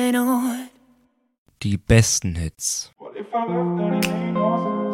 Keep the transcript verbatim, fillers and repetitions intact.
Die besten Hits. What if I left and it ain't no